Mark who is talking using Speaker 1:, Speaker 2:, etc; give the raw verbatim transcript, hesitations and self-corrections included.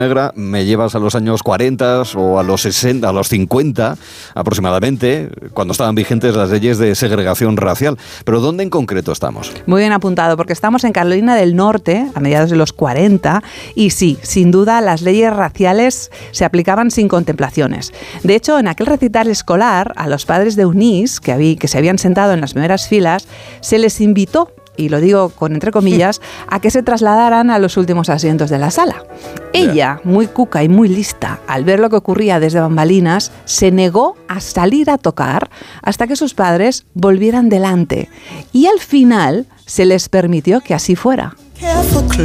Speaker 1: negra, me llevas a los años cuarenta o a los sesenta, a los cincuenta aproximadamente, cuando estaban vigentes las leyes de segregación racial. Pero ¿dónde en concreto estamos?
Speaker 2: Muy bien apuntado, porque estamos en Carolina del Norte, a mediados de los cuarenta, y sí, sin duda las leyes raciales se aplicaban sin contemplaciones. De hecho, en aquel recital escolar, a los padres de Eunice, que, habí, que se habían sentado en las primeras filas, se les invitó, y lo digo con entre comillas, a que se trasladaran a los últimos asientos de la sala. Ella, muy cuca y muy lista, al ver lo que ocurría desde bambalinas, se negó a salir a tocar hasta que sus padres volvieran delante. Y al final se les permitió que así fuera.